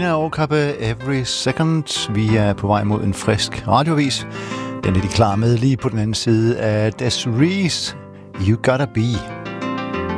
Nina Okabe, Every Second. Vi er på vej mod en frisk radiovis. Den er de klar med lige på den anden side af Desiree, You Gotta Be.